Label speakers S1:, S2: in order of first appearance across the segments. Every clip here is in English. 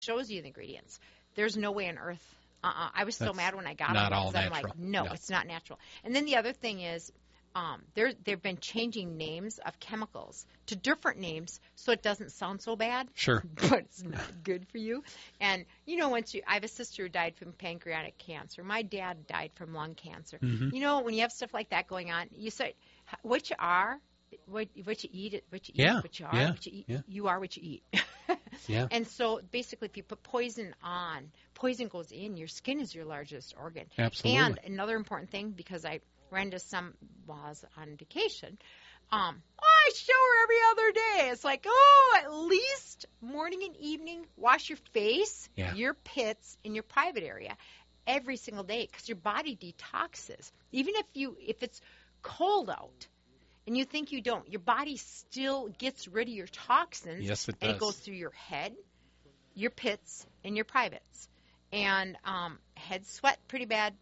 S1: shows you the ingredients. There's no way on earth. I was so mad when I got
S2: not
S1: them.
S2: all
S1: I'm
S2: natural.
S1: like, no, it's not natural. And then the other thing is, they've been changing names of chemicals to different names so it doesn't sound so bad.
S2: Sure.
S1: But it's not good for you. And, I have a sister who died from pancreatic cancer. My dad died from lung cancer.
S2: Mm-hmm.
S1: When you have stuff like that going on, you say, what you are, what you eat, what you eat,
S2: Yeah.
S1: what you are,
S2: Yeah.
S1: what you eat.
S2: Yeah.
S1: You are what you eat.
S2: Yeah.
S1: And so basically if you put poison on, poison goes in. Your skin is your largest organ.
S2: Absolutely.
S1: And another important thing, because I ran into some laws on vacation, I shower every other day. It's like, at least morning and evening, wash your face, your pits, in your private area every single day, because your body detoxes. Even if it's cold out and you think you don't, your body still gets rid of your toxins.
S2: Yes, it does.
S1: And it goes through your head, your pits, and your privates. And head sweat pretty bad.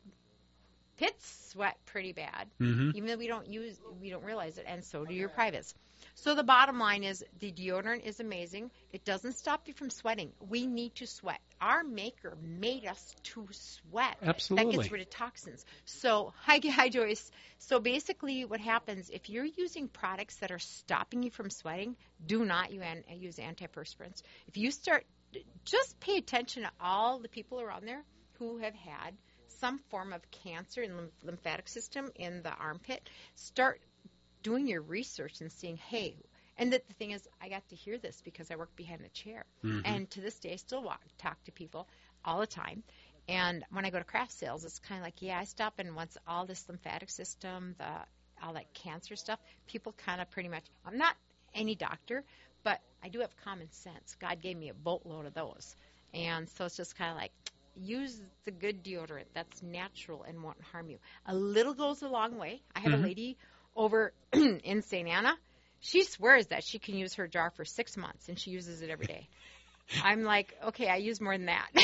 S1: Pits sweat pretty bad, even though we don't realize it, and so do your privates. So the bottom line is the deodorant is amazing. It doesn't stop you from sweating. We need to sweat. Our maker made us to sweat.
S2: Absolutely.
S1: That gets rid of toxins. So, hi Joyce. So basically what happens, if you're using products that are stopping you from sweating, do not use antiperspirants. If you start, just pay attention to all the people around there who have had some form of cancer in the lymphatic system in the armpit. Start doing your research and seeing, hey, and the thing is, I got to hear this because I work behind the chair. And to this day, I still talk to people all the time. And when I go to craft sales, it's kind of like, I stop, and once all this lymphatic system, all that cancer stuff, people kind of pretty much, I'm not any doctor, but I do have common sense. God gave me a boatload of those. And so it's just kind of like, use the good deodorant that's natural and won't harm you. A little goes a long way. I have a lady over in St. Anna. She swears that she can use her jar for 6 months, and she uses it every day. I'm like, okay, I use more than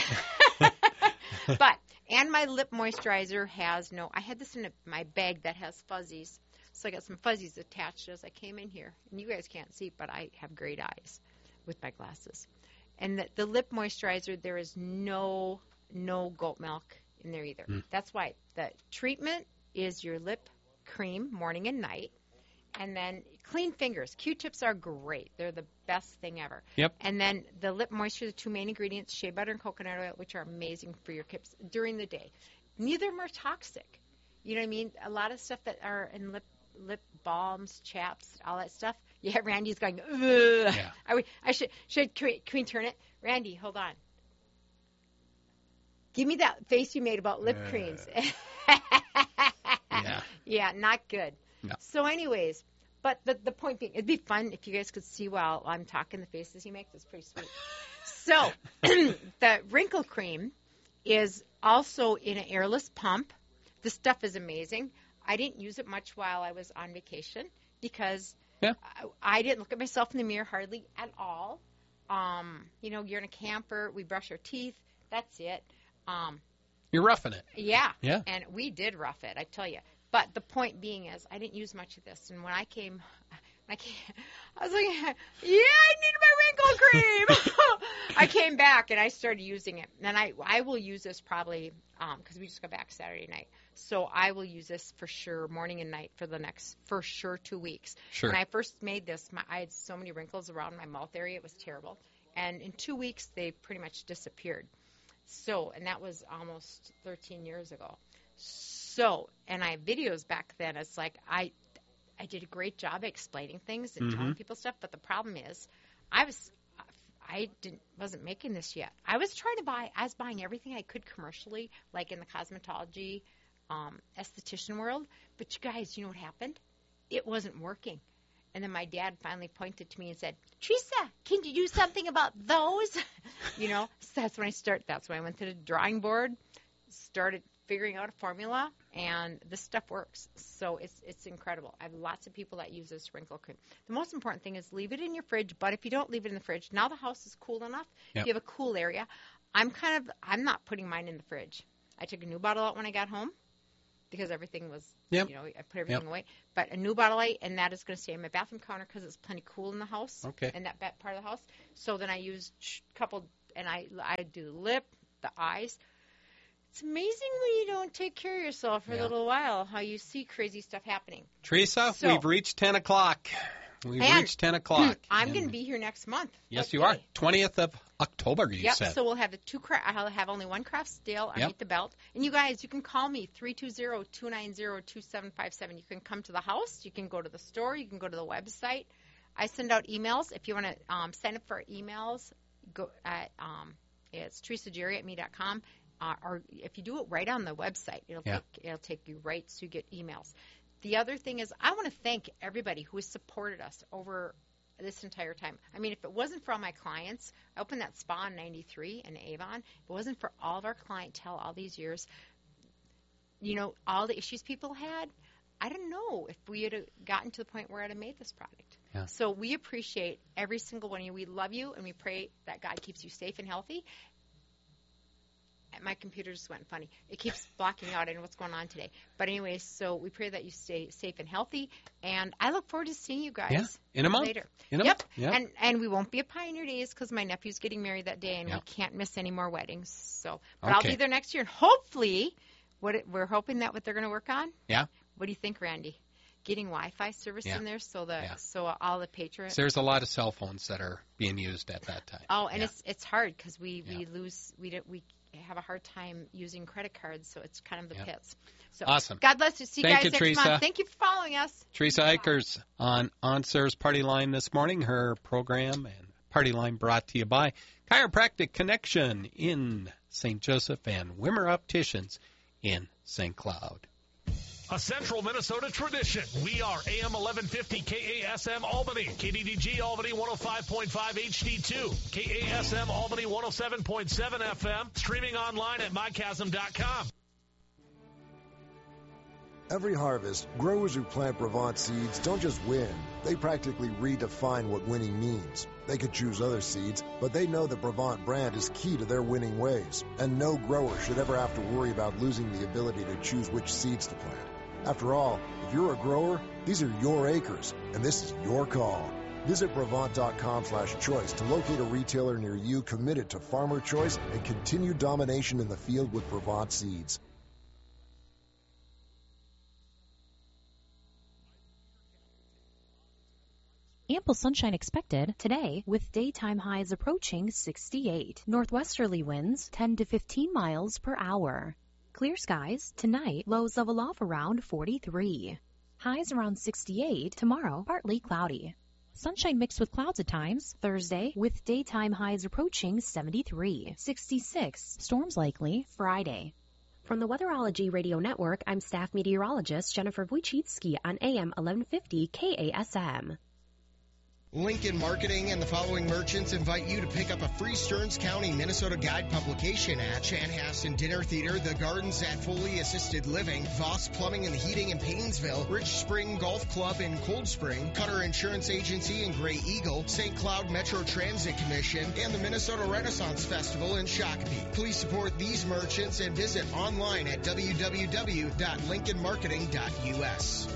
S1: that. And my lip moisturizer has I had this in my bag that has fuzzies. So I got some fuzzies attached as I came in here. And you guys can't see, but I have great eyes with my glasses. And the lip moisturizer, there is no goat milk in there either. That's why the treatment is your lip cream morning and night, and then clean fingers. Q-tips are great. They're the best thing ever.
S2: Yep.
S1: And then the lip moisture, the two main ingredients, shea butter and coconut oil, which are amazing for your lips during the day. Neither of them are toxic. You know what I mean? A lot of stuff that are in lip balms, chaps, all that stuff. Yeah, Randy's going, ugh.
S2: Yeah.
S1: I should can we turn it? Randy, hold on. Give me that face you made about lip creams. Yeah, not good.
S2: No.
S1: So anyways, but the point being, it'd be fun if you guys could see while I'm talking the faces he makes. It's pretty sweet. So the wrinkle cream is also in an airless pump. The stuff is amazing. I didn't use it much while I was on vacation because I didn't look at myself in the mirror hardly at all. You're in a camper. We brush our teeth. That's it.
S2: You're roughing it.
S1: Yeah.
S2: Yeah.
S1: And we did rough it, I tell you. But the point being is I didn't use much of this. And when I came, I was like, I need my wrinkle cream. I came back and I started using it. And I will use this probably because we just got back Saturday night. So I will use this for sure morning and night for the next, for sure, 2 weeks.
S2: Sure.
S1: When I first made this, I had so many wrinkles around my mouth area. It was terrible. And in 2 weeks, they pretty much disappeared. So, and that was almost 13 years ago. So, and I have videos back then. It's like I did a great job explaining things and telling people stuff. But the problem is, I wasn't making this yet. I was buying everything I could commercially, like in the cosmetology, esthetician world. But you guys, you know what happened? It wasn't working. And then my dad finally pointed to me and said, Teresa, can you do something about those? So that's when I went to the drawing board, started figuring out a formula, and this stuff works. So it's incredible. I have lots of people that use this wrinkle cream. The most important thing is leave it in your fridge, but if you don't leave it in the fridge, now the house is cool enough.
S2: Yep.
S1: If you have a cool area, I'm not putting mine in the fridge. I took a new bottle out when I got home because everything was, I put everything away. But a new bottle light, and that is going to stay on my bathroom counter because it's plenty cool in the house.
S2: Okay.
S1: In that part of the house. So then I used a couple and I do the lip, the eyes. It's amazing when you don't take care of yourself for a little while, how you see crazy stuff happening.
S2: Teresa, we've reached 10 o'clock. We've reached 10 o'clock.
S1: I'm going to be here next month.
S2: Yes, you are. 20th of October, you said.
S1: So we'll have I'll have only one craft stale underneath the belt. And you guys, you can call me, 320-290-2757. You can come to the house. You can go to the store. You can go to the website. I send out emails. If you want to sign up for our emails, go at it's teresajerry@me.com. Or if you do it right on the website, it'll take you right so you get emails. The other thing is I want to thank everybody who has supported us over this entire time. I mean, if it wasn't for all my clients, I opened that spa in 93 in Avon. If it wasn't for all of our clientele all these years, all the issues people had, I don't know if we had gotten to the point where I'd have made this product.
S2: Yeah.
S1: So we appreciate every single one of you. We love you, and we pray that God keeps you safe and healthy. My computer just went funny. It keeps blocking out. I know what's going on today. But anyways, so we pray that you stay safe and healthy. And I look forward to seeing you guys
S2: in a month.
S1: Later.
S2: In a month.
S1: Yep. And we won't be at Pioneer Days because my nephew's getting married that day, and we can't miss any more weddings. So, but I'll be there next year. And hopefully, we're hoping that what they're going to work on.
S2: Yeah.
S1: What do you think, Randy? Getting Wi-Fi service in there so all the patrons.
S2: There's a lot of cell phones that are being used at that time.
S1: Oh, and it's hard because we have a hard time using credit cards, so it's kind of the pits. So
S2: awesome.
S1: God bless you. See you guys next
S2: Teresa.
S1: month. Thank you for following us.
S2: Teresa Eichers on Sarah's Party Line this morning. Her program and Party Line brought to you by Chiropractic Connection in St. Joseph and Wimmer Opticians in St. Cloud.
S3: A Central Minnesota tradition. We are AM 1150 KASM Albany, KDDG Albany 105.5 HD2, KASM Albany 107.7 FM, streaming online at mychasm.com.
S4: Every harvest, growers who plant Brevant seeds don't just win. They practically redefine what winning means. They could choose other seeds, but they know the Brevant brand is key to their winning ways. And no grower should ever have to worry about losing the ability to choose which seeds to plant. After all, if you're a grower, these are your acres, and this is your call. Visit Brevant.com/choice to locate a retailer near you committed to farmer choice and continued domination in the field with Brevant seeds.
S5: Ample sunshine expected today with daytime highs approaching 68. Northwesterly winds 10 to 15 miles per hour. Clear skies tonight, lows level off around 43. Highs around 68. Tomorrow, partly cloudy. Sunshine mixed with clouds at times. Thursday, with daytime highs approaching 73. 66. Storms likely Friday.
S6: From the Weatherology Radio Network, I'm staff meteorologist Jennifer Wojcicki on AM 1150 KASM.
S7: Lincoln Marketing and the following merchants invite you to pick up a free Stearns County, Minnesota Guide publication at Chanhassen Dinner Theater, The Gardens at Foley Assisted Living, Voss Plumbing and Heating in Paynesville, Rich Spring Golf Club in Cold Spring, Cutter Insurance Agency in Gray Eagle, St. Cloud Metro Transit Commission, and the Minnesota Renaissance Festival in Shakopee. Please support these merchants and visit online at www.lincolnmarketing.us.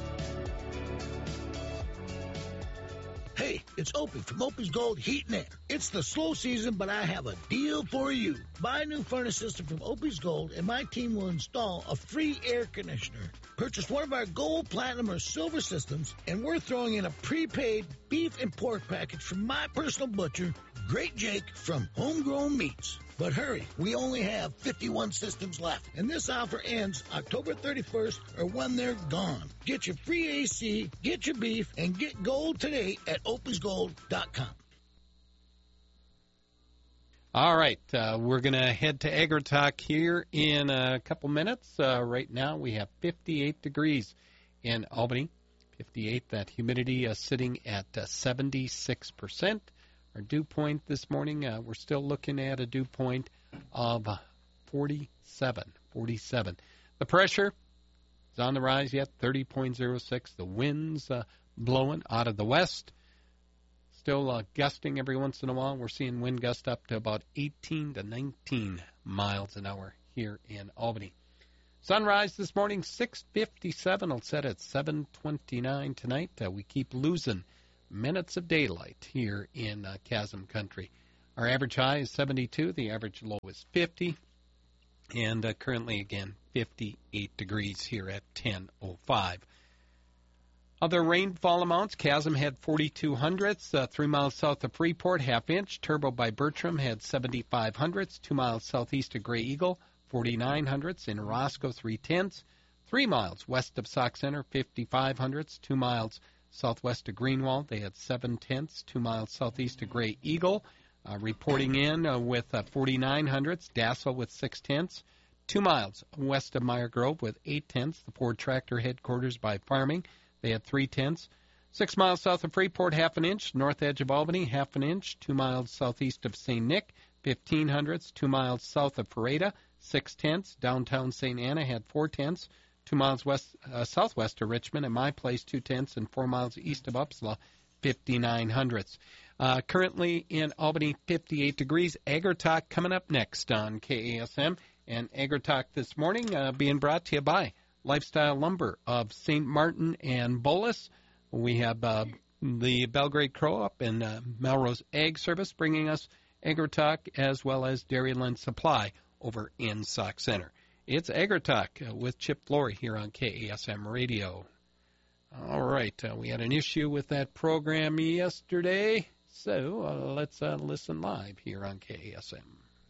S8: Hey, it's Opie from Opie's Gold Heating Air. It's the slow season, but I have a deal for you. Buy a new furnace system from Opie's Gold, and my team will install a free air conditioner. Purchase one of our gold, platinum, or silver systems, and we're throwing in a prepaid beef and pork package from my personal butcher, Great Jake from Homegrown Meats. But hurry, we only have 51 systems left, and this offer ends October 31st or when they're gone. Get your free AC, get your beef, and get gold today at opiesgold.com.
S2: All right, we're going to head to AgriTalk here in a couple minutes. Right now we have 58 degrees in Albany, 58. That humidity sitting at 76%. Our dew point this morning, we're still looking at a dew point of 47. The pressure is on the rise yet, 30.06. The winds blowing out of the west. Still gusting every once in a while. We're seeing wind gust up to about 18 to 19 miles an hour here in Albany. Sunrise this morning, 6:57. It'll set at 7:29 tonight. We keep losing minutes of daylight here in Chasm Country. Our average high is 72. The average low is 50. And currently, again, 58 degrees here at 10:05. Other rainfall amounts, Chasm had 42 hundredths, 3 miles south of Freeport, half inch. Turbo by Bertram had 75 hundredths, 2 miles southeast of Gray Eagle, 49 hundredths. In Roscoe, 3/10. 3 miles west of Sauk Center, 55 hundredths, 2 miles southwest of Greenwald. They had 7/10, 2 miles southeast of Gray Eagle. Reporting in with 49 hundredths, Dassel with 6/10, 2 miles west of Meyer Grove with 8/10. The Ford Tractor headquarters by Farming. They had 3/10. 6 miles south of Freeport, half an inch. North edge of Albany, half an inch. 2 miles southeast of St. Nick, 15 hundredths. 2 miles south of Ferreta, 6/10. Downtown St. Anna had 4/10. 2 miles southwest of Richmond, and my place, 2/10. And 4 miles east of Upsala, 59 hundredths. Currently in Albany, 58 degrees. AgriTalk coming up next on KASM. And AgriTalk this morning being brought to you by Lifestyle Lumber of St. Martin and Bolus. We have the Belgrade Crow-Up and Melrose Ag Service bringing us AgriTalk, as well as Dairyland Supply over in Sauk Center. It's AgriTalk with Chip Flory here on KASM Radio. All right, we had an issue with that program yesterday, so let's listen live here on KASM.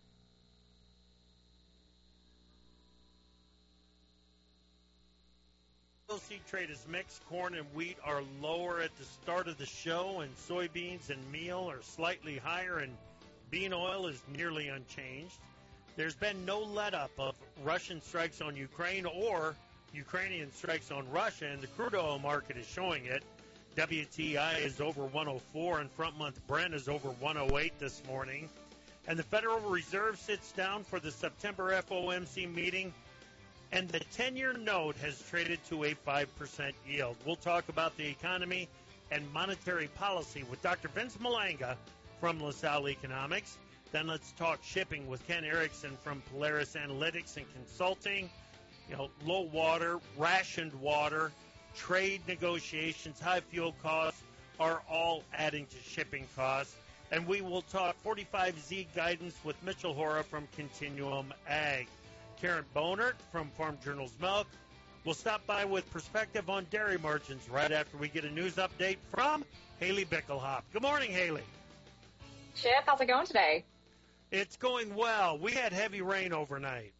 S9: Oilseed trade is mixed. Corn and wheat are lower at the start of the show, and soybeans and meal are slightly higher, and bean oil is nearly unchanged. There's been no let-up of Russian strikes on Ukraine or Ukrainian strikes on Russia, and the crude oil market is showing it. WTI is over 104, and front-month Brent is over 108 this morning. And the Federal Reserve sits down for the September FOMC meeting, and the 10-year note has traded to a 5% yield. We'll talk about the economy and monetary policy with Dr. Vince Malanga from LaSalle Economics. Then let's talk shipping with Ken Erickson from Polaris Analytics and Consulting. You know, low water, rationed water, trade negotiations, high fuel costs are all adding to shipping costs. And we will talk 45Z guidance with Mitchell Hora from Continuum Ag. Karen Bonert from Farm Journal's Milk. We'll stop by with perspective on dairy margins right after we get a news update from Haley Bickelhop. Good morning, Haley.
S10: Chip, how's it going today?
S9: It's going well. We had heavy rain overnight.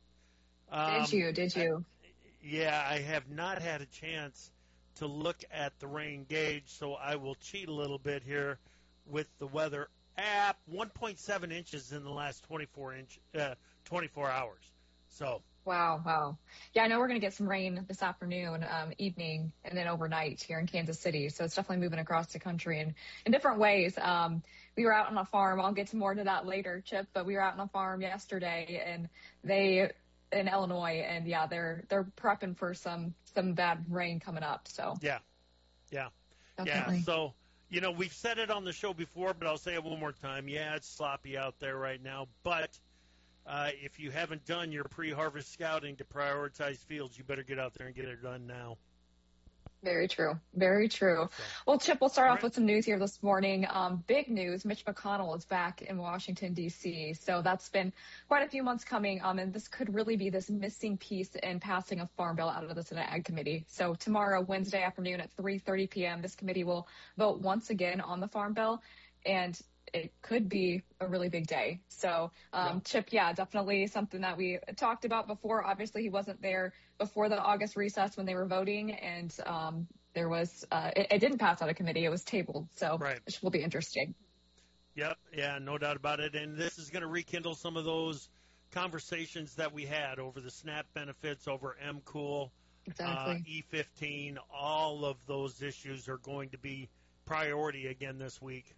S10: Did you?
S9: Yeah, I have not had a chance to look at the rain gauge, so I will cheat a little bit here with the weather app. 1.7 inches in the last 24 hours. So.
S10: Wow. Yeah, I know we're going to get some rain this afternoon, evening, and then overnight here in Kansas City. So it's definitely moving across the country in different ways. We were out on a farm. I'll get more into that later, Chip, but we were out on a farm yesterday, and in Illinois, and yeah, they're prepping for some bad rain coming up. So
S9: yeah.
S10: Definitely.
S9: Yeah. So we've said it on the show before, but I'll say it one more time. Yeah, it's sloppy out there right now, but if you haven't done your pre-harvest scouting to prioritize fields, you better get out there and get it done now.
S10: Very true. Well, Chip, we'll start off with some news here this morning. Big news, Mitch McConnell is back in Washington, D.C. So that's been quite a few months coming, and this could really be this missing piece in passing a farm bill out of the Senate Ag Committee. So tomorrow, Wednesday afternoon at 3:30 p.m., this committee will vote once again on the farm bill, and it could be a really big day. So, Chip, definitely something that we talked about before. Obviously, he wasn't there before the August recess when they were voting, and there was it didn't pass out of committee. It was tabled, so It will be interesting.
S9: Yep, yeah, no doubt about it. And this is going to rekindle some of those conversations that we had over the SNAP benefits, over MCOOL,
S10: exactly.
S9: E15. All of those issues are going to be priority again this week.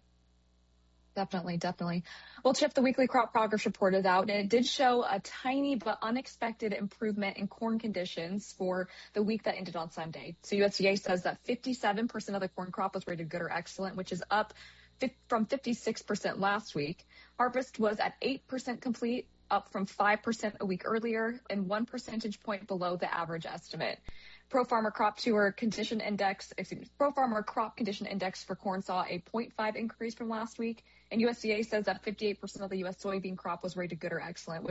S10: Definitely. Well, Chip, the weekly crop progress report is out, and it did show a tiny but unexpected improvement in corn conditions for the week that ended on Sunday. So USDA says that 57% of the corn crop was rated good or excellent, which is up from 56% last week. Harvest was at 8% complete, up from 5% a week earlier, and 1 percentage point below the average estimate. Pro Farmer Crop Condition Index for corn saw a 0.5 increase from last week, and USDA says that 58% of the U.S. soybean crop was rated good or excellent,